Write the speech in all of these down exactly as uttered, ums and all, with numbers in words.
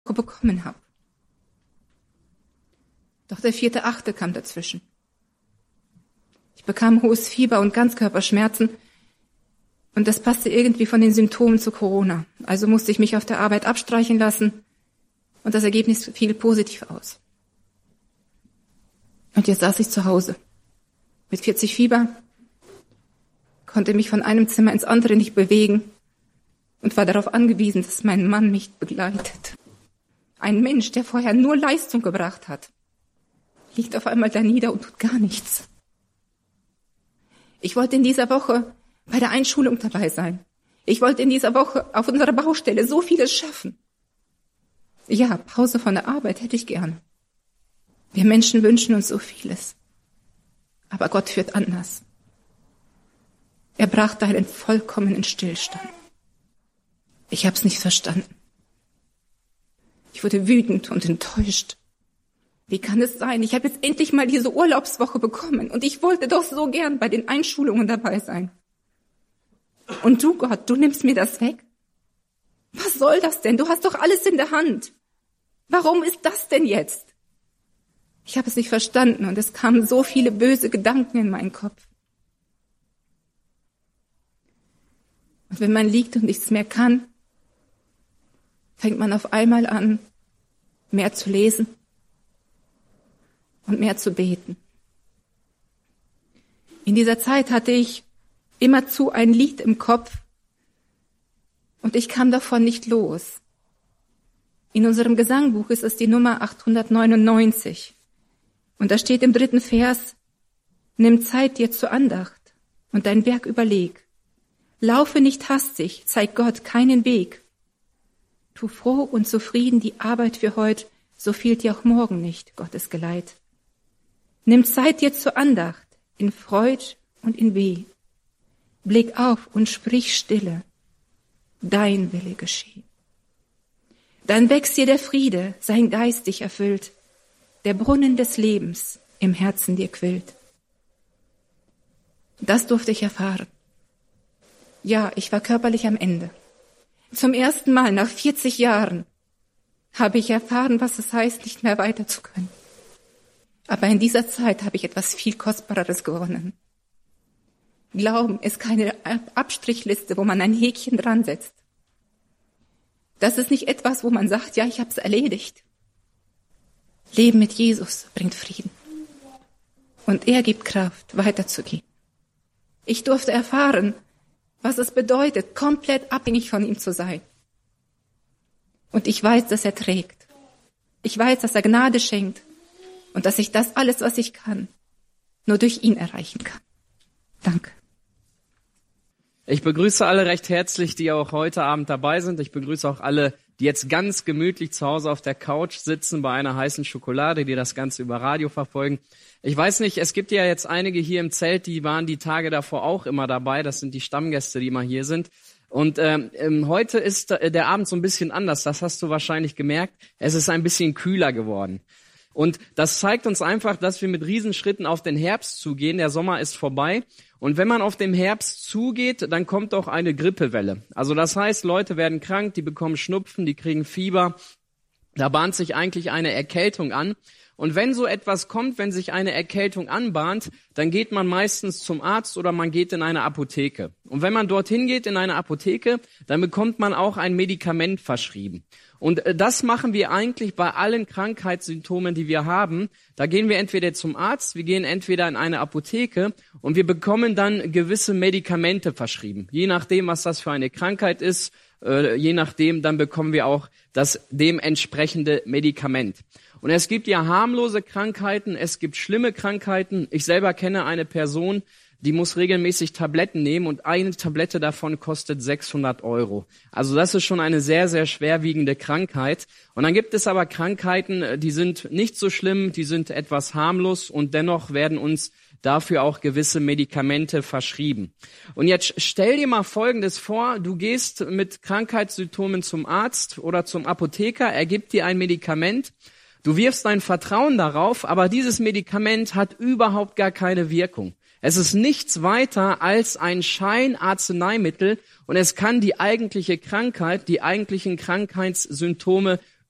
bekommen habe. Doch der vierte Achte kam dazwischen. Ich bekam hohes Fieber und Ganzkörperschmerzen und das passte irgendwie von den Symptomen zu Corona. Also musste ich mich auf der Arbeit abstreichen lassen und das Ergebnis fiel positiv aus. Und jetzt saß ich zu Hause mit vierzig Fieber, konnte mich von einem Zimmer ins andere nicht bewegen und war darauf angewiesen, dass mein Mann mich begleitet. Ein Mensch, der vorher nur Leistung gebracht hat, liegt auf einmal da nieder und tut gar nichts. Ich wollte in dieser Woche bei der Einschulung dabei sein. Ich wollte in dieser Woche auf unserer Baustelle so vieles schaffen. Ja, Pause von der Arbeit hätte ich gern. Wir Menschen wünschen uns so vieles. Aber Gott führt anders. Er brachte einen vollkommenen Stillstand. Ich hab's nicht verstanden. Ich wurde wütend und enttäuscht. Wie kann es sein? Ich habe jetzt endlich mal diese Urlaubswoche bekommen und ich wollte doch so gern bei den Einschulungen dabei sein. Und du, Gott, du nimmst mir das weg? Was soll das denn? Du hast doch alles in der Hand. Warum ist das denn jetzt? Ich habe es nicht verstanden und es kamen so viele böse Gedanken in meinen Kopf. Und wenn man liegt und nichts mehr kann, fängt man auf einmal an, mehr zu lesen und mehr zu beten. In dieser Zeit hatte ich immerzu ein Lied im Kopf und ich kam davon nicht los. In unserem Gesangbuch ist es die Nummer achthundertneunundneunzig und da steht im dritten Vers: Nimm Zeit dir zur Andacht und dein Werk überleg. Laufe nicht hastig, zeig Gott keinen Weg. Tu froh und zufrieden die Arbeit für heut, so fehlt dir auch morgen nicht Gottes Geleit. Nimm Zeit dir zur Andacht, in Freud und in Weh. Blick auf und sprich stille, dein Wille geschehe. Dann wächst dir der Friede, sein Geist dich erfüllt, der Brunnen des Lebens im Herzen dir quillt. Das durfte ich erfahren. Ja, ich war körperlich am Ende. Zum ersten Mal nach vierzig Jahren habe ich erfahren, was es heißt, nicht mehr weiter zu können. Aber in dieser Zeit habe ich etwas viel Kostbareres gewonnen. Glauben ist keine Abstrichliste, wo man ein Häkchen dran setzt. Das ist nicht etwas, wo man sagt, ja, ich habe es erledigt. Leben mit Jesus bringt Frieden. Und er gibt Kraft, weiterzugehen. Ich durfte erfahren, was es bedeutet, komplett abhängig von ihm zu sein. Und ich weiß, dass er trägt. Ich weiß, dass er Gnade schenkt und dass ich das alles, was ich kann, nur durch ihn erreichen kann. Danke. Ich begrüße alle recht herzlich, die auch heute Abend dabei sind. Ich begrüße auch alle, die jetzt ganz gemütlich zu Hause auf der Couch sitzen bei einer heißen Schokolade, die das Ganze über Radio verfolgen. Ich weiß nicht, es gibt ja jetzt einige hier im Zelt, die waren die Tage davor auch immer dabei. Das sind die Stammgäste, die immer hier sind. Und ähm, heute ist der Abend so ein bisschen anders. Das hast du wahrscheinlich gemerkt. Es ist ein bisschen kühler geworden. Und das zeigt uns einfach, dass wir mit Riesenschritten auf den Herbst zugehen. Der Sommer ist vorbei. Und wenn man auf den Herbst zugeht, dann kommt auch eine Grippewelle. Also das heißt, Leute werden krank, die bekommen Schnupfen, die kriegen Fieber. Da bahnt sich eigentlich eine Erkältung an. Und wenn so etwas kommt, wenn sich eine Erkältung anbahnt, dann geht man meistens zum Arzt oder man geht in eine Apotheke. Und wenn man dorthin geht in eine Apotheke, dann bekommt man auch ein Medikament verschrieben. Und das machen wir eigentlich bei allen Krankheitssymptomen, die wir haben. Da gehen wir entweder zum Arzt, wir gehen entweder in eine Apotheke und wir bekommen dann gewisse Medikamente verschrieben. Je nachdem, was das für eine Krankheit ist, äh, je nachdem, dann bekommen wir auch das dementsprechende Medikament. Und es gibt ja harmlose Krankheiten, es gibt schlimme Krankheiten. Ich selber kenne eine Person, die muss regelmäßig Tabletten nehmen und eine Tablette davon kostet sechshundert Euro. Also das ist schon eine sehr, sehr schwerwiegende Krankheit. Und dann gibt es aber Krankheiten, die sind nicht so schlimm, die sind etwas harmlos und dennoch werden uns dafür auch gewisse Medikamente verschrieben. Und jetzt stell dir mal Folgendes vor, du gehst mit Krankheitssymptomen zum Arzt oder zum Apotheker, er gibt dir ein Medikament. Du wirfst dein Vertrauen darauf, aber dieses Medikament hat überhaupt gar keine Wirkung. Es ist nichts weiter als ein Scheinarzneimittel und es kann die eigentliche Krankheit, die eigentlichen Krankheitssymptome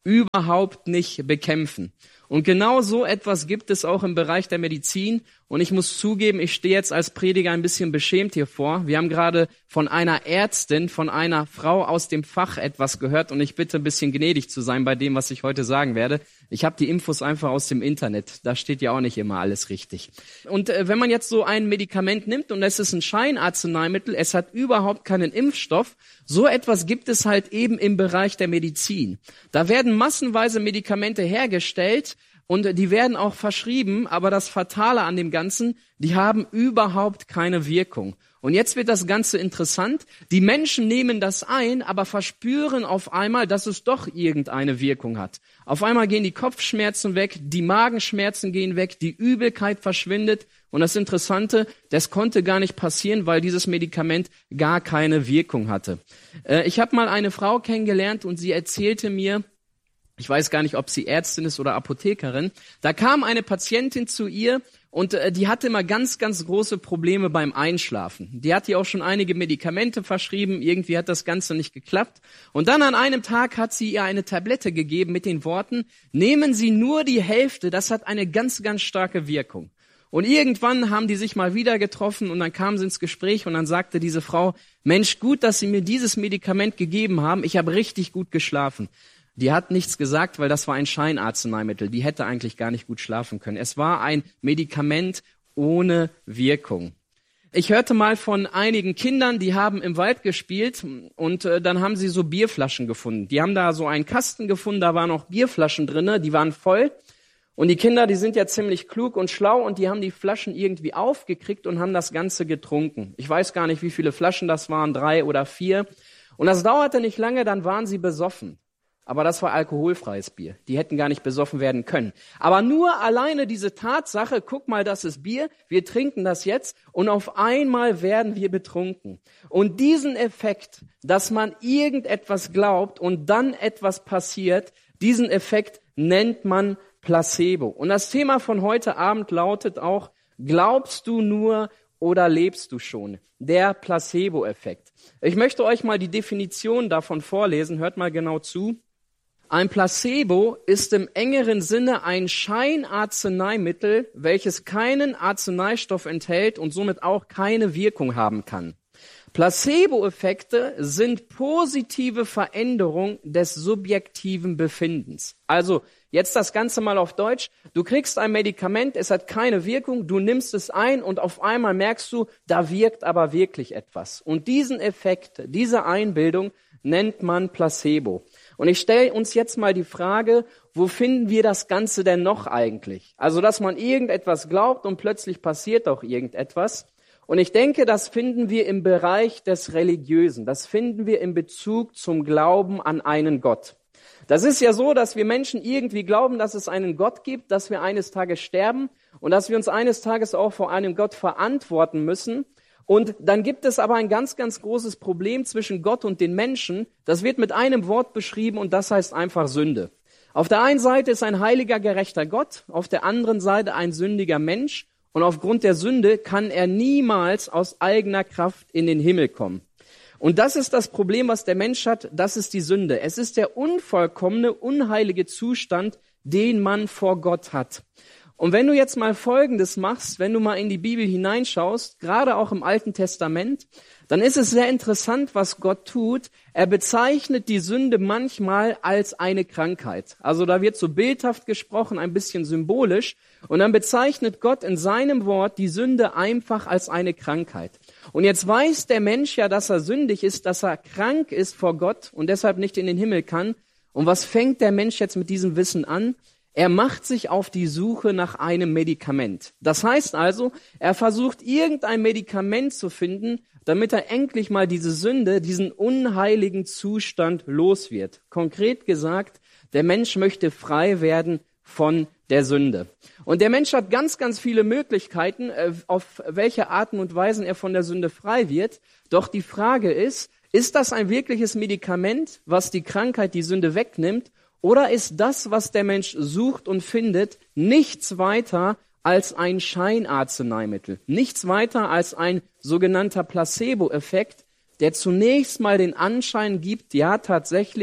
überhaupt nicht bekämpfen. Und genau so etwas gibt es auch im Bereich der Medizin. Und ich muss zugeben, ich stehe jetzt als Prediger ein bisschen beschämt hier vor. Wir haben gerade von einer Ärztin, von einer Frau aus dem Fach etwas gehört. Und ich bitte ein bisschen gnädig zu sein bei dem, was ich heute sagen werde. Ich habe die Infos einfach aus dem Internet. Da steht ja auch nicht immer alles richtig. Und äh, wenn man jetzt so ein Medikament nimmt und es ist ein Scheinarzneimittel, es hat überhaupt keinen Impfstoff, so etwas gibt es halt eben im Bereich der Medizin. Da werden massenweise Medikamente hergestellt und die werden auch verschrieben, aber das Fatale an dem Ganzen, die haben überhaupt keine Wirkung. Und jetzt wird das Ganze interessant. Die Menschen nehmen das ein, aber verspüren auf einmal, dass es doch irgendeine Wirkung hat. Auf einmal gehen die Kopfschmerzen weg, die Magenschmerzen gehen weg, die Übelkeit verschwindet. Und das Interessante, das konnte gar nicht passieren, weil dieses Medikament gar keine Wirkung hatte. Äh, ich habe mal eine Frau kennengelernt und sie erzählte mir, ich weiß gar nicht, ob sie Ärztin ist oder Apothekerin, da kam eine Patientin zu ihr und äh, die hatte immer ganz, ganz große Probleme beim Einschlafen. Die hat ihr auch schon einige Medikamente verschrieben, irgendwie hat das Ganze nicht geklappt. Und dann an einem Tag hat sie ihr eine Tablette gegeben mit den Worten, nehmen Sie nur die Hälfte, das hat eine ganz, ganz starke Wirkung. Und irgendwann haben die sich mal wieder getroffen und dann kamen sie ins Gespräch und dann sagte diese Frau, Mensch, gut, dass Sie mir dieses Medikament gegeben haben, ich habe richtig gut geschlafen. Die hat nichts gesagt, weil das war ein Scheinarzneimittel. Die hätte eigentlich gar nicht gut schlafen können. Es war ein Medikament ohne Wirkung. Ich hörte mal von einigen Kindern, die haben im Wald gespielt und äh, dann haben sie so Bierflaschen gefunden. Die haben da so einen Kasten gefunden, da waren noch Bierflaschen drinne, die waren voll. Und die Kinder, die sind ja ziemlich klug und schlau und die haben die Flaschen irgendwie aufgekriegt und haben das Ganze getrunken. Ich weiß gar nicht, wie viele Flaschen das waren, drei oder vier. Und das dauerte nicht lange, dann waren sie besoffen. Aber das war alkoholfreies Bier. Die hätten gar nicht besoffen werden können. Aber nur alleine diese Tatsache, guck mal, das ist Bier, wir trinken das jetzt und auf einmal werden wir betrunken. Und diesen Effekt, dass man irgendetwas glaubt und dann etwas passiert, diesen Effekt nennt man Placebo. Und das Thema von heute Abend lautet auch, glaubst du nur oder lebst du schon? Der Placebo-Effekt. Ich möchte euch mal die Definition davon vorlesen, hört mal genau zu. Ein Placebo ist im engeren Sinne ein Scheinarzneimittel, welches keinen Arzneistoff enthält und somit auch keine Wirkung haben kann. Placebo-Effekte sind positive Veränderungen des subjektiven Befindens. Also jetzt das Ganze mal auf Deutsch. Du kriegst ein Medikament, es hat keine Wirkung, du nimmst es ein und auf einmal merkst du, da wirkt aber wirklich etwas. Und diesen Effekt, diese Einbildung nennt man Placebo. Und ich stelle uns jetzt mal die Frage, wo finden wir das Ganze denn noch eigentlich? Also, dass man irgendetwas glaubt und plötzlich passiert auch irgendetwas. Und ich denke, das finden wir im Bereich des Religiösen. Das finden wir in Bezug zum Glauben an einen Gott. Das ist ja so, dass wir Menschen irgendwie glauben, dass es einen Gott gibt, dass wir eines Tages sterben und dass wir uns eines Tages auch vor einem Gott verantworten müssen. Und dann gibt es aber ein ganz, ganz großes Problem zwischen Gott und den Menschen. Das wird mit einem Wort beschrieben und das heißt einfach Sünde. Auf der einen Seite ist ein heiliger, gerechter Gott, auf der anderen Seite ein sündiger Mensch. Und aufgrund der Sünde kann er niemals aus eigener Kraft in den Himmel kommen. Und das ist das Problem, was der Mensch hat, das ist die Sünde. Es ist der unvollkommene, unheilige Zustand, den man vor Gott hat. Und wenn du jetzt mal Folgendes machst, wenn du mal in die Bibel hineinschaust, gerade auch im Alten Testament, dann ist es sehr interessant, was Gott tut. Er bezeichnet die Sünde manchmal als eine Krankheit. Also da wird so bildhaft gesprochen, ein bisschen symbolisch. Und dann bezeichnet Gott in seinem Wort die Sünde einfach als eine Krankheit. Und jetzt weiß der Mensch ja, dass er sündig ist, dass er krank ist vor Gott und deshalb nicht in den Himmel kann. Und was fängt der Mensch jetzt mit diesem Wissen an? Er macht sich auf die Suche nach einem Medikament. Das heißt also, er versucht irgendein Medikament zu finden, damit er endlich mal diese Sünde, diesen unheiligen Zustand los wird. Konkret gesagt, der Mensch möchte frei werden von der Sünde. Und der Mensch hat ganz, ganz viele Möglichkeiten, auf welche Arten und Weisen er von der Sünde frei wird. Doch die Frage ist, ist das ein wirkliches Medikament, was die Krankheit, die Sünde wegnimmt? Oder ist das, was der Mensch sucht und findet, nichts weiter als ein Scheinarzneimittel? Nichts weiter als ein sogenannter Placebo-Effekt, der zunächst mal den Anschein gibt, ja tatsächlich,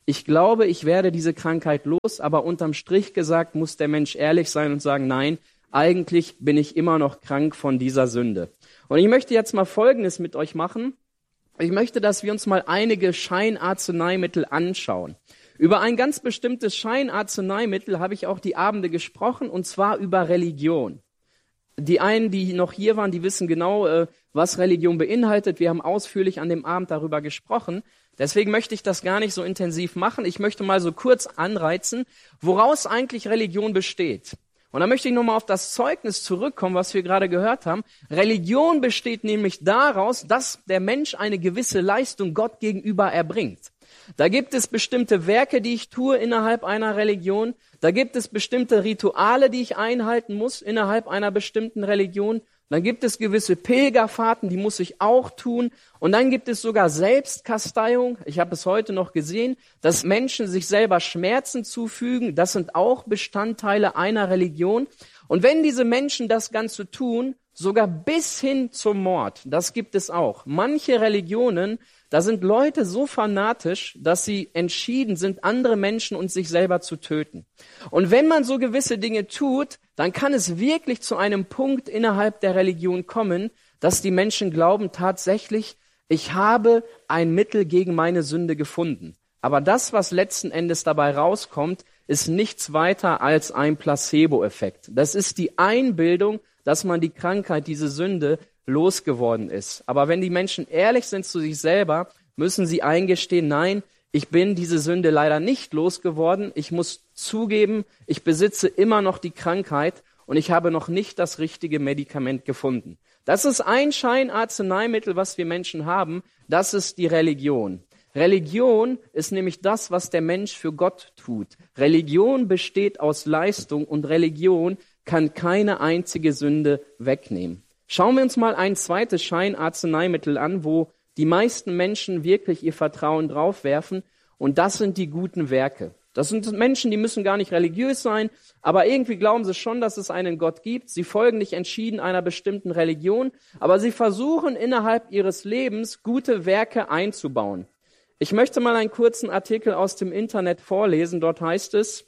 ich glaube, ich werde diese Krankheit los, aber unterm Strich gesagt muss der Mensch ehrlich sein und sagen, nein, eigentlich bin ich immer noch krank von dieser Sünde. Und ich möchte jetzt mal Folgendes mit euch machen. Ich möchte, dass wir uns mal einige Scheinarzneimittel anschauen. Über ein ganz bestimmtes Scheinarzneimittel habe ich auch die Abende gesprochen, und zwar über Religion. Die einen, die noch hier waren, die wissen genau, was Religion beinhaltet. Wir haben ausführlich an dem Abend darüber gesprochen. Deswegen möchte ich das gar nicht so intensiv machen. Ich möchte mal so kurz anreizen, woraus eigentlich Religion besteht. Und da möchte ich nochmal auf das Zeugnis zurückkommen, was wir gerade gehört haben. Religion besteht nämlich daraus, dass der Mensch eine gewisse Leistung Gott gegenüber erbringt. Da gibt es bestimmte Werke, die ich tue innerhalb einer Religion. Da gibt es bestimmte Rituale, die ich einhalten muss innerhalb einer bestimmten Religion. Dann gibt es gewisse Pilgerfahrten, die muss ich auch tun. Und dann gibt es sogar Selbstkasteiung. Ich habe es heute noch gesehen, dass Menschen sich selber Schmerzen zufügen. Das sind auch Bestandteile einer Religion. Und wenn diese Menschen das Ganze tun, sogar bis hin zum Mord, das gibt es auch. Manche Religionen, da sind Leute so fanatisch, dass sie entschieden sind, andere Menschen und sich selber zu töten. Und wenn man so gewisse Dinge tut, dann kann es wirklich zu einem Punkt innerhalb der Religion kommen, dass die Menschen glauben tatsächlich, ich habe ein Mittel gegen meine Sünde gefunden. Aber das, was letzten Endes dabei rauskommt, ist nichts weiter als ein Placebo-Effekt. Das ist die Einbildung, dass man die Krankheit, diese Sünde, losgeworden ist. Aber wenn die Menschen ehrlich sind zu sich selber, müssen sie eingestehen, nein, ich bin diese Sünde leider nicht losgeworden. Ich muss zugeben, ich besitze immer noch die Krankheit und ich habe noch nicht das richtige Medikament gefunden. Das ist ein Scheinarzneimittel, was wir Menschen haben. Das ist die Religion. Religion ist nämlich das, was der Mensch für Gott tut. Religion besteht aus Leistung und Religion kann keine einzige Sünde wegnehmen. Schauen wir uns mal ein zweites Scheinarzneimittel an, wo die meisten Menschen wirklich ihr Vertrauen drauf werfen, und das sind die guten Werke. Das sind Menschen, die müssen gar nicht religiös sein, aber irgendwie glauben sie schon, dass es einen Gott gibt. Sie folgen nicht entschieden einer bestimmten Religion, aber sie versuchen innerhalb ihres Lebens gute Werke einzubauen. Ich möchte mal einen kurzen Artikel aus dem Internet vorlesen. Dort heißt es: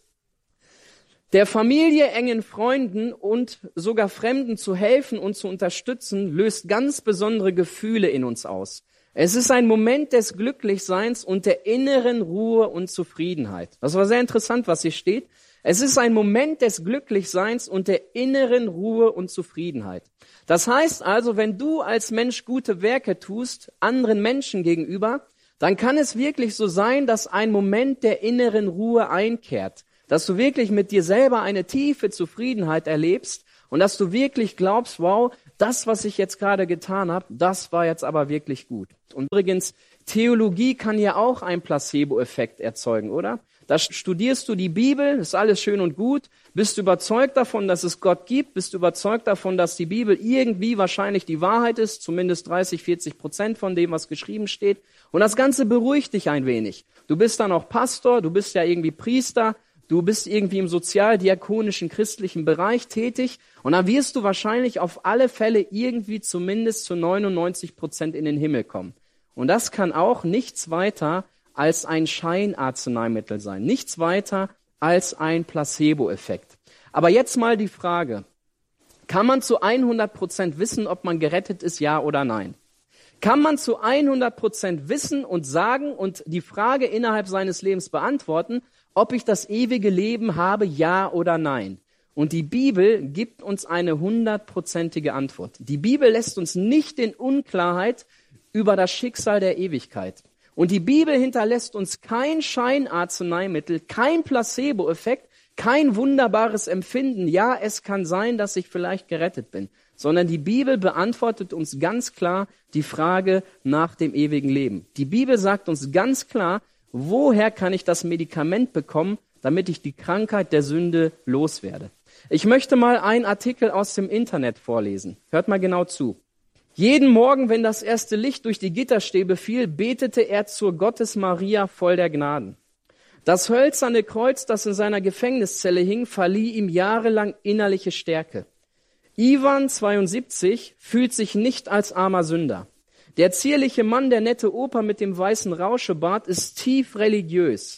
Der Familie, engen Freunden und sogar Fremden zu helfen und zu unterstützen, löst ganz besondere Gefühle in uns aus. Es ist ein Moment des Glücklichseins und der inneren Ruhe und Zufriedenheit. Das war sehr interessant, was hier steht. Es ist ein Moment des Glücklichseins und der inneren Ruhe und Zufriedenheit. Das heißt also, wenn du als Mensch gute Werke tust, anderen Menschen gegenüber, dann kann es wirklich so sein, dass ein Moment der inneren Ruhe einkehrt. Dass du wirklich mit dir selber eine tiefe Zufriedenheit erlebst und dass du wirklich glaubst, wow, das, was ich jetzt gerade getan habe, das war jetzt aber wirklich gut. Und übrigens, Theologie kann ja auch einen Placebo-Effekt erzeugen, oder? Da studierst du die Bibel, ist alles schön und gut, bist du überzeugt davon, dass es Gott gibt, bist du überzeugt davon, dass die Bibel irgendwie wahrscheinlich die Wahrheit ist, zumindest dreißig, vierzig Prozent von dem, was geschrieben steht. Und das Ganze beruhigt dich ein wenig. Du bist dann auch Pastor, du bist ja irgendwie Priester, du bist irgendwie im sozialdiakonischen christlichen Bereich tätig und dann wirst du wahrscheinlich auf alle Fälle irgendwie zumindest zu neunundneunzig Prozent in den Himmel kommen. Und das kann auch nichts weiter als ein Scheinarzneimittel sein, nichts weiter als ein Placebo-Effekt. Aber jetzt mal die Frage, kann man zu hundert Prozent wissen, ob man gerettet ist, ja oder nein? Kann man zu hundert Prozent wissen und sagen und die Frage innerhalb seines Lebens beantworten, ob ich das ewige Leben habe, ja oder nein? Und die Bibel gibt uns eine hundertprozentige Antwort. Die Bibel lässt uns nicht in Unklarheit über das Schicksal der Ewigkeit. Und die Bibel hinterlässt uns kein Scheinarzneimittel, kein Placebo-Effekt, kein wunderbares Empfinden. Ja, es kann sein, dass ich vielleicht gerettet bin. Sondern die Bibel beantwortet uns ganz klar die Frage nach dem ewigen Leben. Die Bibel sagt uns ganz klar, woher kann ich das Medikament bekommen, damit ich die Krankheit der Sünde loswerde. Ich möchte mal einen Artikel aus dem Internet vorlesen. Hört mal genau zu. Jeden Morgen, wenn das erste Licht durch die Gitterstäbe fiel, betete er zur Gottes Maria voll der Gnaden. Das hölzerne Kreuz, das in seiner Gefängniszelle hing, verlieh ihm jahrelang innerliche Stärke. Ivan, zweiundsiebzig, fühlt sich nicht als armer Sünder. Der zierliche Mann, der nette Opa mit dem weißen Rauschebart, ist tief religiös.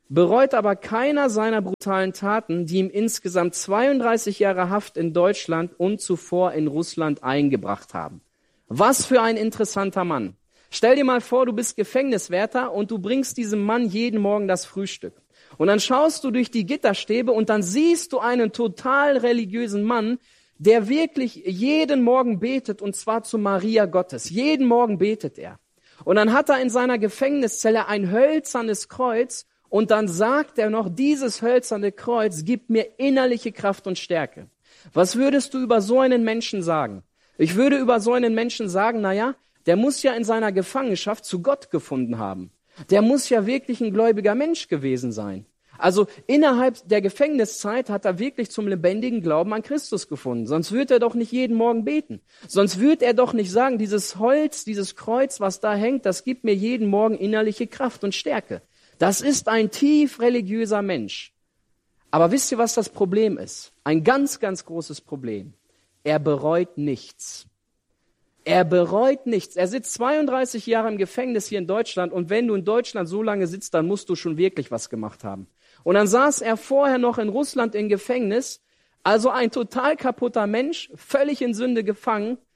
bereut aber keiner seiner brutalen Taten, die ihm insgesamt zweiunddreißig Jahre Haft in Deutschland und zuvor in Russland eingebracht haben. Was für ein interessanter Mann. Stell dir mal vor, du bist Gefängniswärter und du bringst diesem Mann jeden Morgen das Frühstück. Und dann schaust du durch die Gitterstäbe und dann siehst du einen total religiösen Mann, der wirklich jeden Morgen betet, und zwar zu Maria Gottes. Jeden Morgen betet er. Und dann hat er in seiner Gefängniszelle ein hölzernes Kreuz und dann sagt er noch, dieses hölzerne Kreuz gibt mir innerliche Kraft und Stärke. Was würdest du über so einen Menschen sagen? Ich würde über so einen Menschen sagen, na ja, der muss ja in seiner Gefangenschaft zu Gott gefunden haben. Der muss ja wirklich ein gläubiger Mensch gewesen sein. Also innerhalb der Gefängniszeit hat er wirklich zum lebendigen Glauben an Christus gefunden. Sonst würde er doch nicht jeden Morgen beten. Sonst würde er doch nicht sagen, dieses Holz, dieses Kreuz, was da hängt, das gibt mir jeden Morgen innerliche Kraft und Stärke. Das ist ein tief religiöser Mensch. Aber wisst ihr, was das Problem ist? Ein ganz, ganz großes Problem. Er bereut nichts. Er bereut nichts. Er sitzt zweiunddreißig Jahre im Gefängnis hier in Deutschland und wenn du in Deutschland so lange sitzt, dann musst du schon wirklich was gemacht haben. Und dann saß er vorher noch in Russland im Gefängnis, also ein total kaputter Mensch, völlig in Sünde gefangen